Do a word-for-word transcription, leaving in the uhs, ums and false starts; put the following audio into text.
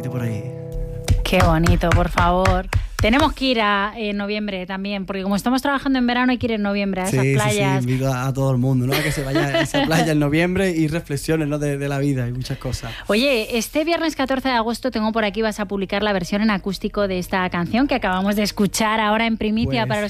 poquito por ahí. Qué bonito, por favor. Tenemos que ir a, en noviembre también, porque como estamos trabajando en verano hay que ir en noviembre a esas sí, playas. Sí, sí, invito a, a todo el mundo, ¿no? A que se vaya a esa playa en noviembre y reflexiones, ¿no? de, de la vida y muchas cosas. Oye, este viernes catorce de agosto tengo por aquí, vas a publicar la versión en acústico de esta canción que acabamos de escuchar ahora en primicia pues, para los